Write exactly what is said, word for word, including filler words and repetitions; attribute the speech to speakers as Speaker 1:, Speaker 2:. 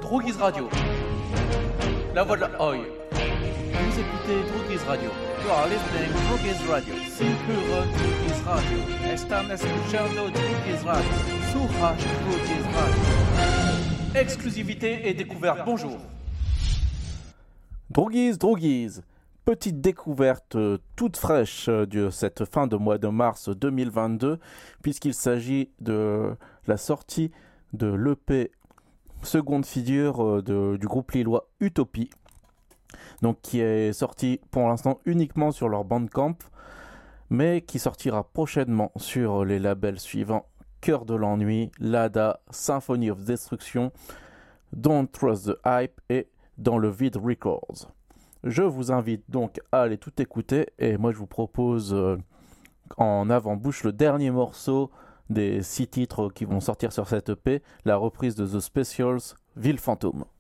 Speaker 1: Droguise Radio. La voix de la Oi. Vous écoutez Droguise Radio. You are listening to Droguise Radio. Sin puro Droguise Radio. Están escuchando Droguise Radio. Surrash Droguise Radio. Exclusivité et découverte. Bonjour.
Speaker 2: Droguise, Droguise. Petite découverte euh, toute fraîche euh, de cette fin de mois de mars deux mille vingt-deux, puisqu'il s'agit de la sortie de l'E P seconde figure euh, de, du groupe lillois Utopie, donc qui est sorti pour l'instant uniquement sur leur Bandcamp, mais qui sortira prochainement sur les labels suivants: Cœur de l'ennui, Lada, Symphony of Destruction, Don't Trust the Hype et Dans le Vide Records. Je vous invite donc à aller tout écouter, et moi je vous propose euh, en avant-bouche le dernier morceau des six titres qui vont sortir sur cette E P, la reprise de The Specials, Ville Fantôme.